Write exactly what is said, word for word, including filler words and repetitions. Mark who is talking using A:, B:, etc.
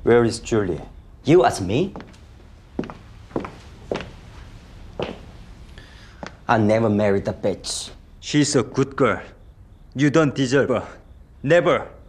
A: Where is Julie?
B: You ask me? I never married a bitch.
A: She's a good girl. You don't deserve her. Never.